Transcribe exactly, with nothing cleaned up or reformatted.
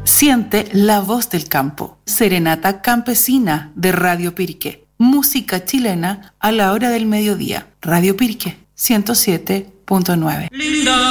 Siente la voz del campo. Serenata campesina de Radio Pirque. Música chilena a la hora del mediodía. Radio Pirque, ciento siete punto nueve.